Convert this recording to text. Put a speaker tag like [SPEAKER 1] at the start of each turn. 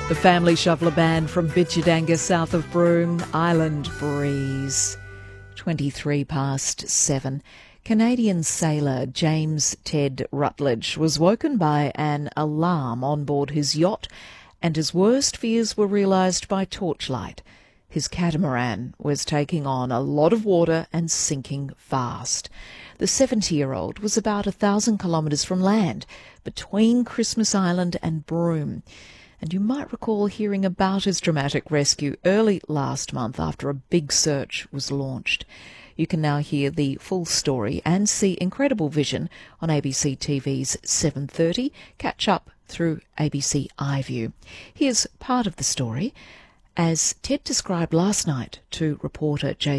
[SPEAKER 1] The Family Shuffler Band from Bitchadanga, south of Broome, Island Breeze. 23 past 7. Canadian sailor James Ted Rutledge was woken by an alarm on board his yacht, and his worst fears were realised by torchlight. His catamaran was taking on a lot of water and sinking fast. The 70-year-old was about 1,000 kilometres from land, between Christmas Island and Broome. And you might recall hearing about his dramatic rescue early last month after a big search was launched. You can now hear the full story and see incredible vision on ABC TV's 7:30. Catch up through ABC iView. Here's part of the story as Ted described last night to reporter Jason